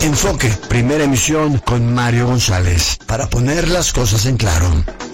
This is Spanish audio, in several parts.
Enfoque, primera emisión con Mario González, para poner las cosas en claro.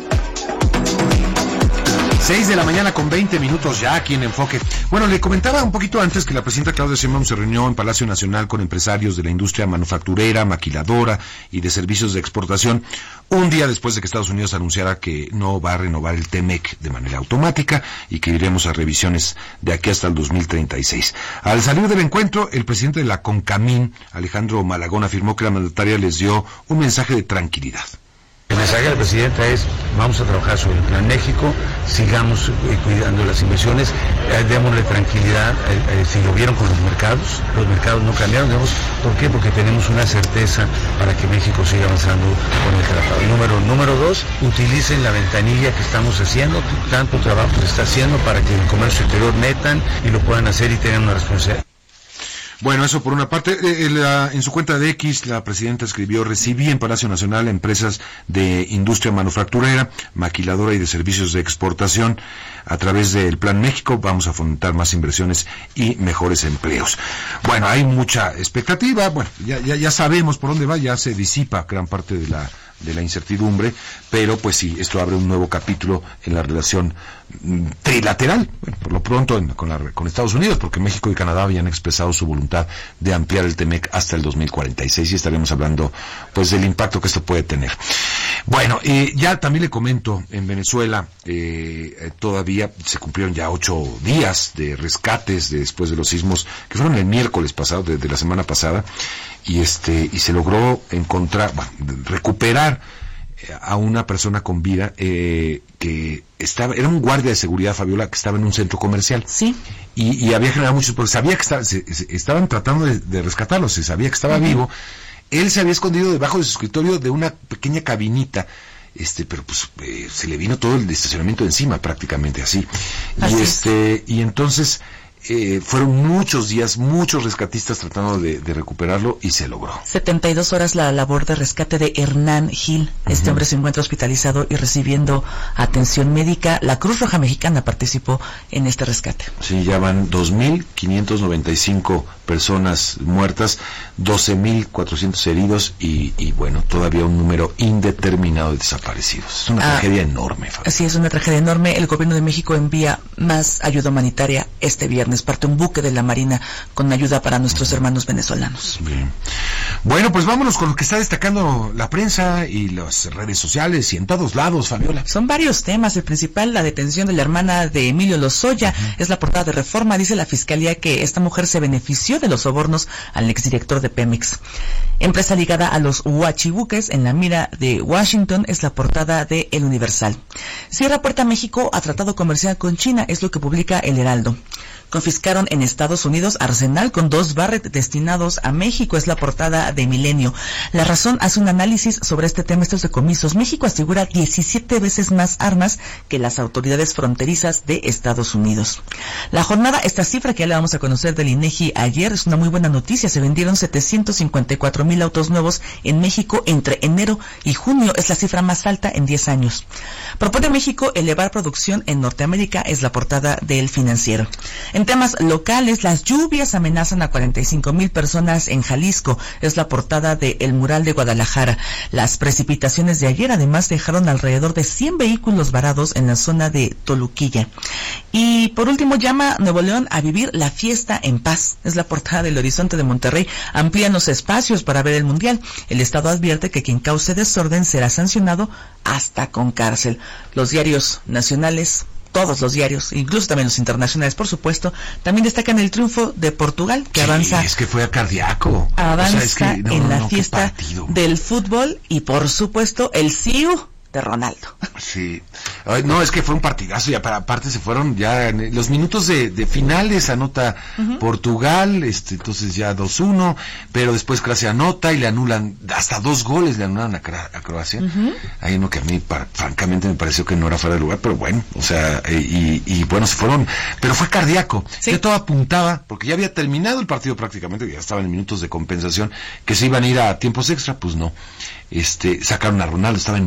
6 de la mañana con 20 minutos ya aquí en Enfoque. Bueno, le comentaba un poquito antes que la presidenta Claudia Sheinbaum se reunió en Palacio Nacional con empresarios de la industria manufacturera, maquiladora y de servicios de exportación, un día después de que Estados Unidos anunciara que no va a renovar el TEMEC de manera automática y que iremos a revisiones de aquí hasta el 2036. Al salir del encuentro, el presidente de la CONCAMIN, Alejandro Malagón, afirmó que la mandataria les dio un mensaje de tranquilidad. El mensaje de la presidenta es: vamos a trabajar sobre el Plan México, sigamos cuidando las inversiones, démosle tranquilidad. Si lo vieron con los mercados no cambiaron, digamos. ¿Por qué? Porque tenemos una certeza para que México siga avanzando con el tratado. Número 2, utilicen la ventanilla que estamos haciendo, tanto trabajo se está haciendo para que el comercio exterior metan y lo puedan hacer y tengan una responsabilidad. Bueno, eso por una parte. En su cuenta de X, la presidenta escribió: recibí en Palacio Nacional empresas de industria manufacturera, maquiladora y de servicios de exportación. A través del Plan México vamos a fomentar más inversiones y mejores empleos. Bueno, hay mucha expectativa. Bueno, ya sabemos por dónde va, ya se disipa gran parte de la incertidumbre, pero pues sí, esto abre un nuevo capítulo en la relación trilateral, bueno, por lo pronto con Estados Unidos, porque México y Canadá habían expresado su voluntad de ampliar el TEMEC hasta el 2046 y estaremos hablando pues del impacto que esto puede tener. Bueno, ya también le comento, en Venezuela todavía se cumplieron ya 8 días de rescates después de los sismos que fueron el miércoles pasado, desde la semana pasada, y se logró recuperar a una persona con vida que era un guardia de seguridad, Fabiola, que estaba en un centro comercial. Sí. Y había generado muchos, porque sabía que estaban tratando de rescatarlo, se sabía que estaba vivo. Él se había escondido debajo de su escritorio de una pequeña cabinita, pero pues se le vino todo el estacionamiento encima, prácticamente así. Y entonces fueron muchos días, muchos rescatistas tratando de recuperarlo y se logró. 72 horas la labor de rescate de Hernán Gil. Este hombre se encuentra hospitalizado y recibiendo atención médica. La Cruz Roja Mexicana participó en este rescate. Sí, ya van 2.595 personas muertas, 12.400 heridos y bueno, todavía un número indeterminado de desaparecidos. Es una tragedia enorme, Fabio. Sí, es una tragedia enorme. El gobierno de México envía más ayuda humanitaria este viernes. Parte un buque de la Marina con ayuda para nuestros hermanos venezolanos. Bien. Bueno, pues vámonos con lo que está destacando la prensa y las redes sociales y en todos lados, Fabiola. Son varios temas. El principal, la detención de la hermana de Emilio Lozoya. Es la portada de Reforma. Dice la fiscalía que esta mujer se benefició de los sobornos al exdirector de Pemex. Empresa ligada a los huachibuques en la mira de Washington, es la portada de El Universal. Cierra puerta México a tratado comercial con China, es lo que publica El Heraldo. Confiscaron en Estados Unidos arsenal con 2 Barrett destinados a México, es la portada de Milenio. La Razón hace un análisis sobre este tema, estos decomisos. México asegura 17 veces más armas que las autoridades fronterizas de Estados Unidos. La Jornada, esta cifra que ya le vamos a conocer del INEGI ayer, es una muy buena noticia. Se vendieron 754,000 autos nuevos en México entre enero y junio. Es la cifra más alta en 10 años. Propone México elevar producción en Norteamérica, es la portada del Financiero. En temas locales, las lluvias amenazan a 45,000 personas en Jalisco. Es la portada de El Mural de Guadalajara. Las precipitaciones de ayer además dejaron alrededor de 100 vehículos varados en la zona de Toluquilla. Y por último, llama Nuevo León a vivir la fiesta en paz. Es la portada del Horizonte de Monterrey. Amplían los espacios para ver el Mundial. El Estado advierte que quien cause desorden será sancionado hasta con cárcel. Los diarios nacionales, todos los diarios, incluso también los internacionales, por supuesto, también destacan el triunfo de Portugal, que avanza. Es que fue cardíaco. Avanza en la fiesta del fútbol y, por supuesto, el CIU de Ronaldo. Sí. No, es que fue un partidazo, ya para aparte se fueron ya en los minutos de finales, anota Portugal, entonces ya 2-1, pero después Croacia anota y le anulan, hasta 2 goles le anularon a Croacia. Hay uno que a mí francamente me pareció que no era fuera de lugar, pero bueno, o sea, y bueno, se fueron, pero fue cardíaco. ¿Sí? Yo todo apuntaba, porque ya había terminado el partido prácticamente, ya estaban en minutos de compensación, que se iban a ir a tiempos extra, pues no. Sacaron a Ronaldo, estaba enojadísimo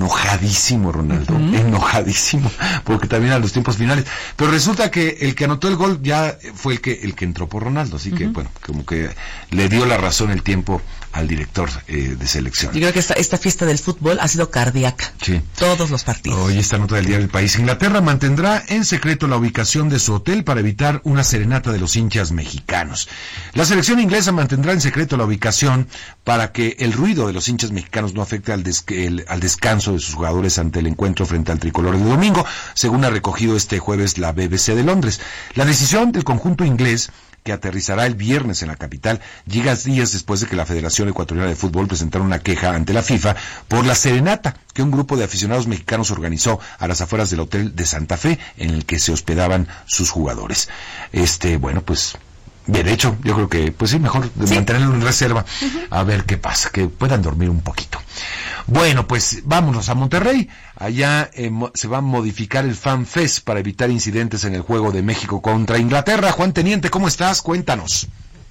enojadísimo Ronaldo, enojadísimo, porque también a los tiempos finales, pero resulta que el que anotó el gol ya fue el que entró por Ronaldo, así que bueno, como que le dio la razón el tiempo al director de selección. Yo creo que esta fiesta del fútbol ha sido cardíaca. Sí. Todos los partidos. Hoy esta nota del diario El País. Inglaterra mantendrá en secreto la ubicación de su hotel para evitar una serenata de los hinchas mexicanos. La selección inglesa mantendrá en secreto la ubicación para que el ruido de los hinchas mexicanos no afecte al descanso de sus jugadores ante el encuentro frente al tricolor de domingo, según ha recogido este jueves la BBC de Londres. La decisión del conjunto inglés, que aterrizará el viernes en la capital, llega días después de que la Federación Ecuatoriana de Fútbol presentara una queja ante la FIFA por la serenata que un grupo de aficionados mexicanos organizó a las afueras del hotel de Santa Fe en el que se hospedaban sus jugadores. Bueno, pues bien hecho, yo creo que pues sí, mejor mantenerlo en reserva, a ver qué pasa, que puedan dormir un poquito. Bueno, pues vámonos a Monterrey. Allá se va a modificar el Fan Fest para evitar incidentes en el juego de México contra Inglaterra. Juan Teniente, ¿cómo estás? Cuéntanos.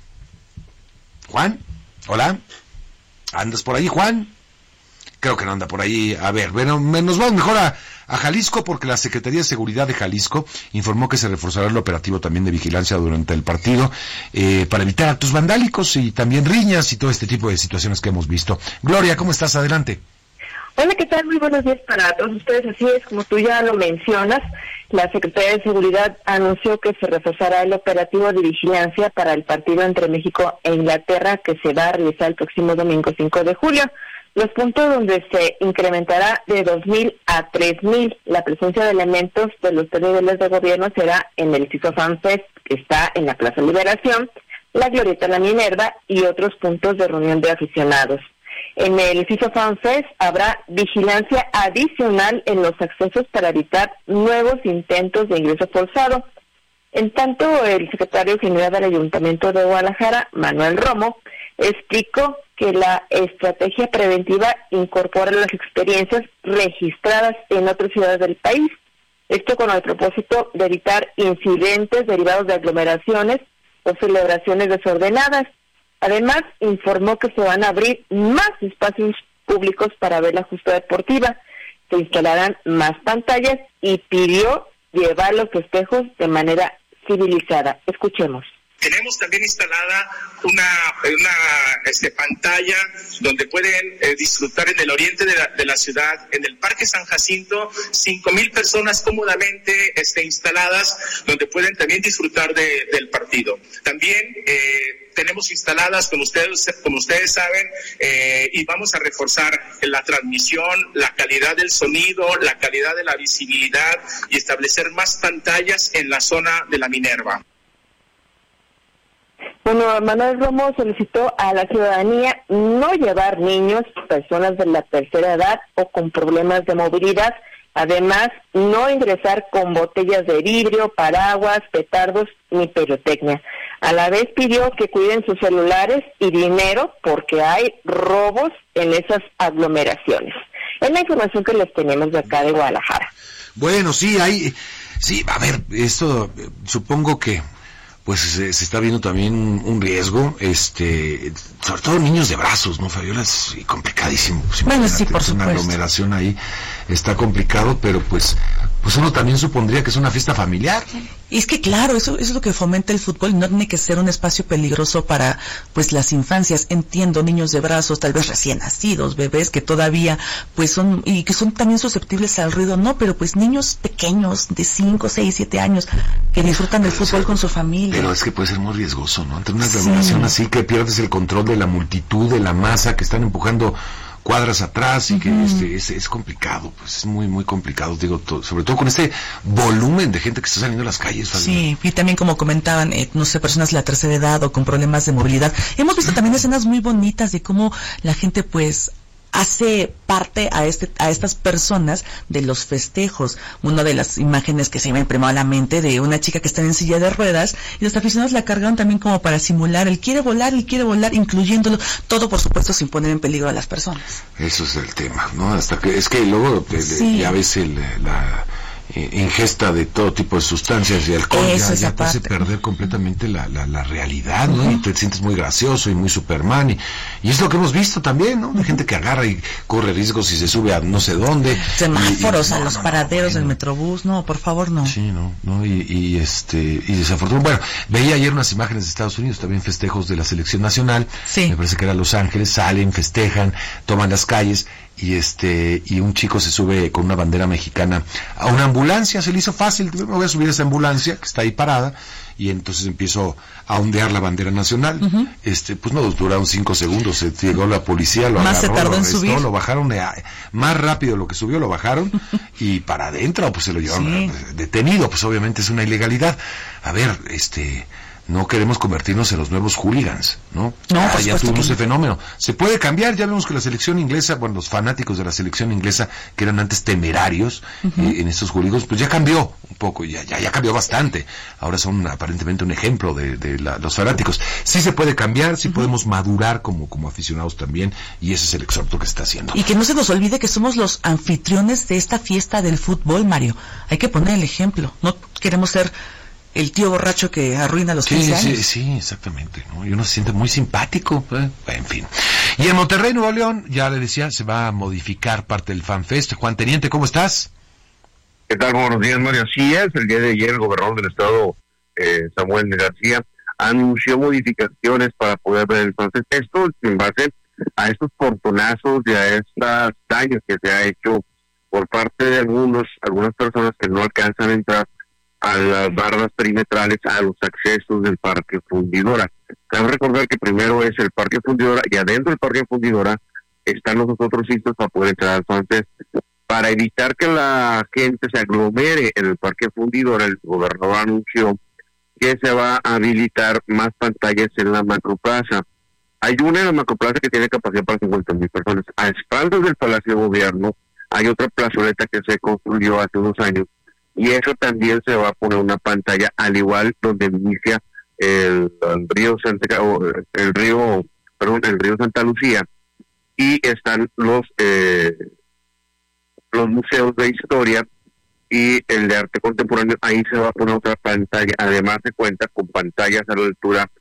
Juan, hola. ¿Andas por ahí, Juan? Creo que no anda por ahí. A ver, bueno, nos vamos mejor a Jalisco, porque la Secretaría de Seguridad de Jalisco informó que se reforzará el operativo también de vigilancia durante el partido para evitar actos vandálicos y también riñas y todo este tipo de situaciones que hemos visto. Gloria, ¿cómo estás? Adelante. Hola, ¿qué tal? Muy buenos días para todos ustedes. Así es, como tú ya lo mencionas, la Secretaría de Seguridad anunció que se reforzará el operativo de vigilancia para el partido entre México e Inglaterra, que se va a realizar el próximo domingo 5 de julio. Los puntos donde se incrementará de 2,000 a 3,000 la presencia de elementos de los 3 niveles de gobierno será en el CISO Fan Fest, que está en la Plaza Liberación, la Glorieta La Minerva y otros puntos de reunión de aficionados. En el CISO Fan Fest habrá vigilancia adicional en los accesos para evitar nuevos intentos de ingreso forzado. En tanto, el secretario general del Ayuntamiento de Guadalajara, Manuel Romo, explicó que la estrategia preventiva incorpora las experiencias registradas en otras ciudades del país. Esto con el propósito de evitar incidentes derivados de aglomeraciones o celebraciones desordenadas. Además, informó que se van a abrir más espacios públicos para ver la justa deportiva, se instalarán más pantallas y pidió llevar los festejos de manera civilizada. Escuchemos. Tenemos también instalada una pantalla donde pueden disfrutar en el oriente de la ciudad, en el Parque San Jacinto, 5,000 personas cómodamente instaladas, donde pueden también disfrutar del partido. También tenemos instaladas, como ustedes saben, y vamos a reforzar la transmisión, la calidad del sonido, la calidad de la visibilidad y establecer más pantallas en la zona de la Minerva. Bueno, Manuel Romo solicitó a la ciudadanía no llevar niños, personas de la tercera edad o con problemas de movilidad. Además, no ingresar con botellas de vidrio, paraguas, petardos ni pirotecnia. A la vez pidió que cuiden sus celulares y dinero porque hay robos en esas aglomeraciones. Es la información que les tenemos de acá de Guadalajara. Bueno, sí, a ver, esto supongo que pues se está viendo también un riesgo, sobre todo niños de brazos, ¿no, Fabiola? Es complicadísimo. Pues, bueno, sí, por supuesto. Una aglomeración ahí está complicado, pero pues uno también supondría que es una fiesta familiar. Y es que claro, eso es lo que fomenta el fútbol, no tiene que ser un espacio peligroso para pues las infancias. Entiendo, niños de brazos, tal vez recién nacidos, bebés que todavía pues son, y que son también susceptibles al ruido, no, pero pues niños pequeños de 5, 6, 7 años que disfrutan del fútbol con su familia. Pero es que puede ser muy riesgoso, ¿no? Ante una aglomeración así que pierdes el control de la multitud, de la masa que están empujando cuadras atrás y que es complicado, pues es muy muy complicado, digo, sobre todo con este volumen de gente que está saliendo a las calles. Sí, y también como comentaban, no sé, personas de la tercera edad o con problemas de movilidad. Hemos visto también escenas muy bonitas de cómo la gente pues hace parte a estas personas de los festejos. Una de las imágenes que se me imprimió a la mente de una chica que está en silla de ruedas y los aficionados la cargaron también como para simular él quiere volar, incluyéndolo, todo por supuesto sin poner en peligro a las personas. Eso es el tema, ¿no? Hasta que es que luego ya ves ingesta de todo tipo de sustancias y alcohol ya te hace perder completamente la realidad, ¿no? Y te sientes muy gracioso y muy Superman, y es lo que hemos visto también, ¿no? De gente que agarra y corre riesgos y se sube a no sé dónde. Semáforos, a los paraderos del Metrobús, no, por favor, no. Sí, no, y desafortunadamente, bueno, veía ayer unas imágenes de Estados Unidos, también festejos de la selección nacional, me parece que era Los Ángeles, salen, festejan, toman las calles, y un chico se sube con una bandera mexicana a una ambulancia, se le hizo fácil, me voy a subir a esa ambulancia que está ahí parada, y entonces empiezo a ondear la bandera nacional. Pues no duraron 5 segundos, llegó la policía, lo más agarró, se tardó lo en arrestó, subir, lo bajaron más rápido lo que subió, lo bajaron y para adentro pues se lo llevaron detenido, pues obviamente es una ilegalidad. A ver, no queremos convertirnos en los nuevos hooligans, ¿no? Ya tuvimos ese fenómeno. Se puede cambiar, ya vemos que la selección inglesa, bueno, los fanáticos de la selección inglesa, que eran antes temerarios en estos hooligans, pues ya cambió un poco, ya cambió bastante. Ahora son aparentemente un ejemplo de los fanáticos. Sí se puede cambiar, sí podemos madurar como aficionados también, y ese es el exhorto que está haciendo. Y que no se nos olvide que somos los anfitriones de esta fiesta del fútbol, Mario. Hay que poner el ejemplo, no queremos ser el tío borracho que arruina los 15 años. Sí, exactamente, ¿no? Y uno se siente muy simpático, en fin. Y en Monterrey, Nuevo León, ya le decía, se va a modificar parte del FanFest. Juan Teniente, ¿cómo estás? ¿Qué tal? Buenos días, Mario. Así es, el día de ayer el gobernador del estado, Samuel García, anunció modificaciones para poder ver el FanFest. Esto en base a estos portonazos y a estos daños que se ha hecho por parte de algunas personas que no alcanzan a entrar a las barras perimetrales, a los accesos del Parque Fundidora. Cabe recordar que primero es el Parque Fundidora, y adentro del Parque Fundidora están los otros sitios para poder entrar al FanFest. Para evitar que la gente se aglomere en el Parque Fundidora, el gobernador anunció que se va a habilitar más pantallas en la macroplaza. Hay una en la macroplaza que tiene capacidad para 50,000 personas. A espaldas del Palacio de Gobierno hay otra plazoleta que se construyó hace unos años, y eso también se va a poner una pantalla, al igual donde inicia el río Santa Lucía, y están los museos de historia y el de arte contemporáneo. Ahí se va a poner otra pantalla. Además se cuenta con pantallas a la altura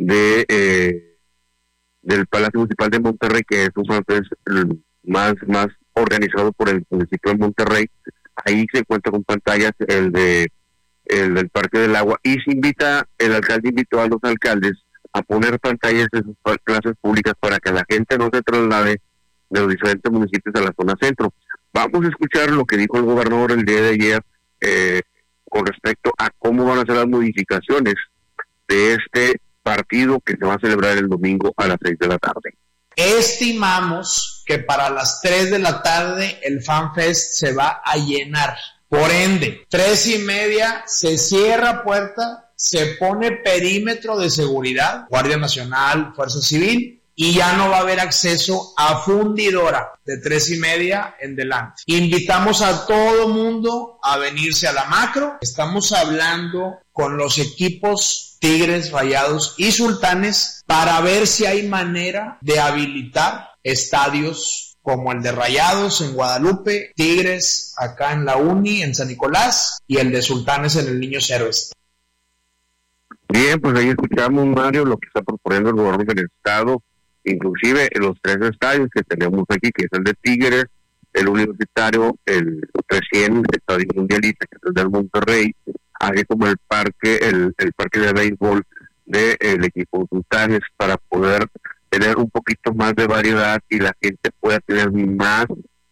de del Palacio Municipal de Monterrey, que es un FanFest más organizado por el municipio de Monterrey. Ahí se cuenta con pantallas, el del Parque del Agua, y el alcalde invitó a los alcaldes a poner pantallas en sus plazas públicas para que la gente no se traslade de los diferentes municipios a la zona centro. Vamos a escuchar lo que dijo el gobernador el día de ayer con respecto a cómo van a ser las modificaciones de este partido que se va a celebrar el domingo a las 6 de la tarde. Estimamos que para las 3 de la tarde el FanFest se va a llenar. Por ende, 3:30 se cierra puerta, se pone perímetro de seguridad, Guardia Nacional, Fuerza Civil, y ya no va a haber acceso a Fundidora de 3:30 en delante. Invitamos a todo mundo a venirse a la macro. Estamos hablando con los equipos Tigres, Rayados y Sultanes para ver si hay manera de habilitar estadios como el de Rayados en Guadalupe, Tigres acá en la Uni, en San Nicolás, y el de Sultanes en el Niños Héroes. Bien, pues ahí escuchamos, Mario, lo que está proponiendo el gobierno del estado, inclusive en los 3 estadios que tenemos aquí, que es el de Tigres, el Universitario, el recién Estadio Mundialista, que es el del Monterrey, así como el parque de béisbol del equipo Sultanes, para poder tener un poquito más de variedad y la gente pueda tener más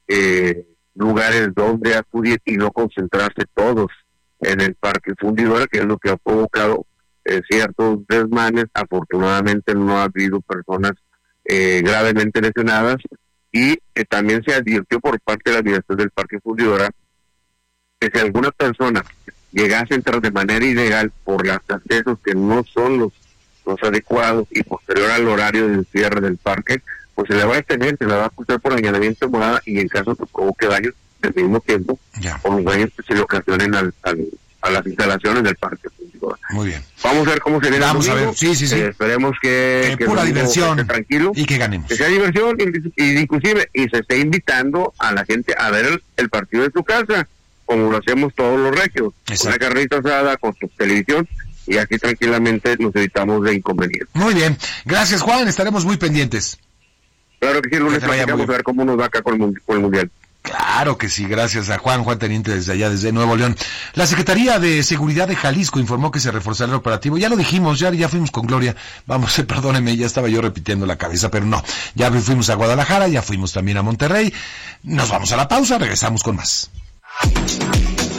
lugares donde acudir y no concentrarse todos en el Parque Fundidora, que es lo que ha provocado ciertos desmanes. Afortunadamente no ha habido personas gravemente lesionadas, y también se advirtió por parte de la dirección del Parque Fundidora que si alguna persona llegase a entrar de manera ilegal por los accesos que no son los adecuados y posterior al horario del cierre del parque, pues se le va a detener, se le va a acusar por allanamiento de morada, y en caso que provoque daños al mismo tiempo, por los daños que se le ocasionen a las instalaciones del Parque Fundidora. Muy bien. Vamos a ver cómo se viene. Vamos a ver, sí. Esperemos que pura diversión, esté tranquilo, y que ganemos. Que sea diversión, y inclusive, y se esté invitando a la gente a ver el partido de su casa, como lo hacemos todos los regios, con una carnita asada, con su televisión, y así tranquilamente nos evitamos de inconvenientes. Muy bien, gracias Juan, estaremos muy pendientes. Claro que sí, el lunes vamos a ver cómo nos va acá con el Mundial. Claro que sí, gracias a Juan Teniente desde allá, desde Nuevo León. La Secretaría de Seguridad de Jalisco informó que se reforzará el operativo. Ya lo dijimos, ya fuimos con Gloria. Vamos, perdóneme, ya estaba yo repitiendo la cabeza, pero no. Ya fuimos a Guadalajara, ya fuimos también a Monterrey. Nos vamos a la pausa, regresamos con más.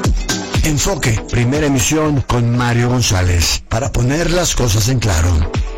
Enfoque, primera emisión con Mario González, para poner las cosas en claro.